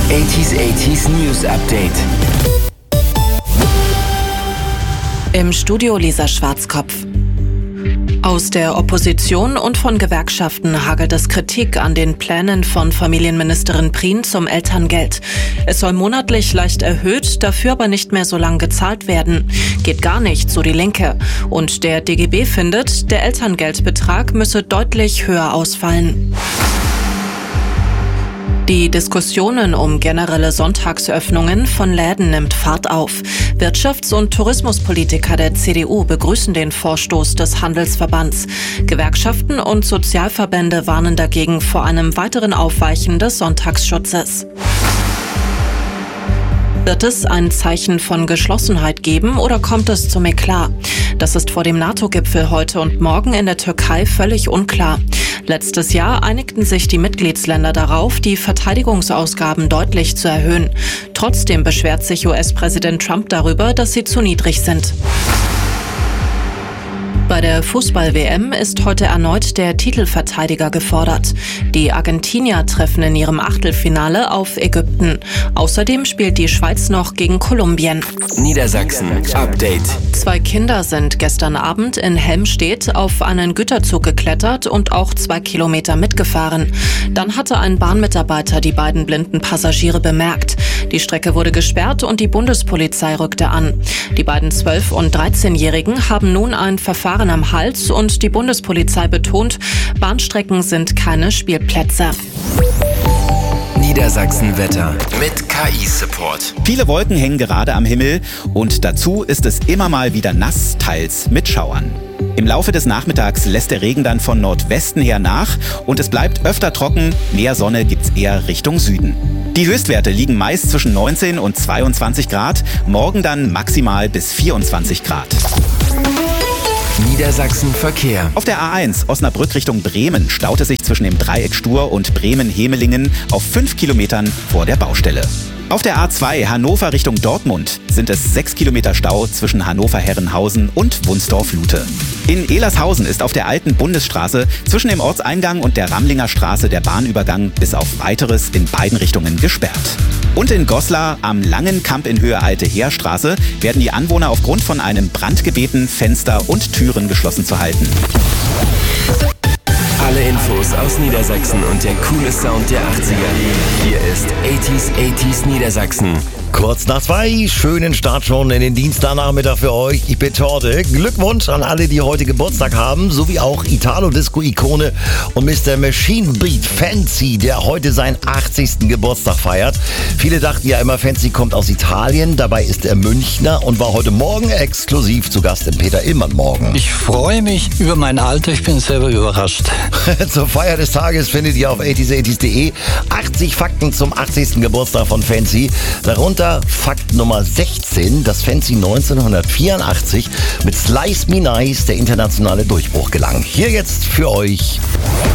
80s News Update. Im Studio Lisa Schwarzkopf. Aus der Opposition und von Gewerkschaften hagelt es Kritik an den Plänen von Familienministerin Prien zum Elterngeld. Es soll monatlich leicht erhöht, dafür aber nicht mehr so lang gezahlt werden. Geht gar nicht, so die Linke. Und der DGB findet, der Elterngeldbetrag müsse deutlich höher ausfallen. Die Diskussionen um generelle Sonntagsöffnungen von Läden nimmt Fahrt auf. Wirtschafts- und Tourismuspolitiker der CDU begrüßen den Vorstoß des Handelsverbands. Gewerkschaften und Sozialverbände warnen dagegen vor einem weiteren Aufweichen des Sonntagsschutzes. Wird es ein Zeichen von Geschlossenheit geben oder kommt es zum Eklat? Das ist vor dem NATO-Gipfel heute und morgen in der Türkei völlig unklar. Letztes Jahr einigten sich die Mitgliedsländer darauf, die Verteidigungsausgaben deutlich zu erhöhen. Trotzdem beschwert sich US-Präsident Trump darüber, dass sie zu niedrig sind. Bei der Fußball-WM ist heute erneut der Titelverteidiger gefordert. Die Argentinier treffen in ihrem Achtelfinale auf Ägypten. Außerdem spielt die Schweiz noch gegen Kolumbien. Niedersachsen Update. 2 Kinder sind gestern Abend in Helmstedt auf einen Güterzug geklettert und auch 2 Kilometer mitgefahren. Dann hatte ein Bahnmitarbeiter die beiden blinden Passagiere bemerkt. Die Strecke wurde gesperrt und die Bundespolizei rückte an. Die beiden 12- und 13-Jährigen haben nun ein Verfahren am Hals und die Bundespolizei betont, Bahnstrecken sind keine Spielplätze. Niedersachsen-Wetter mit KI-Support. Viele Wolken hängen gerade am Himmel und dazu ist es immer mal wieder nass, teils mit Schauern. Im Laufe des Nachmittags lässt der Regen dann von Nordwesten her nach und es bleibt öfter trocken, mehr Sonne gibt's eher Richtung Süden. Die Höchstwerte liegen meist zwischen 19 und 22 Grad, morgen dann maximal bis 24 Grad. Niedersachsen Verkehr. Auf der A1 Osnabrück Richtung Bremen staut es sich zwischen dem Dreieck Stur und Bremen-Hemelingen auf 5 Kilometern vor der Baustelle. Auf der A2 Hannover Richtung Dortmund sind es 6 Kilometer Stau zwischen Hannover-Herrenhausen und Wunsdorf-Lute. In Elershausen ist auf der alten Bundesstraße zwischen dem Ortseingang und der Ramlinger Straße der Bahnübergang bis auf Weiteres in beiden Richtungen gesperrt. Und in Goslar am Langen Kamp in Höhe Alte Heerstraße werden die Anwohner aufgrund von einem Brand gebeten, Fenster und Türen geschlossen zu halten. Alle Infos aus Niedersachsen und der coole Sound der 80er. Hier ist 80s Niedersachsen. Kurz nach 2, schönen Start schon in den Dienstagnachmittag für euch. Ich bin Torte. Glückwunsch an alle, die heute Geburtstag haben, sowie auch Italo-Disco-Ikone und Mr. Machine Beat Fancy, der heute seinen 80. Geburtstag feiert. Viele dachten ja immer, Fancy kommt aus Italien. Dabei ist er Münchner und war heute Morgen exklusiv zu Gast im Peter Illmann Morgen. Ich freue mich über mein Alter, ich bin selber überrascht. Zur Feier des Tages findet ihr auf 80s80s.de 80 Fakten zum 80. Geburtstag von Fancy. Darunter Fakt Nummer 16, dass Fancy 1984 mit Slice Me Nice der internationale Durchbruch gelang. Hier jetzt für euch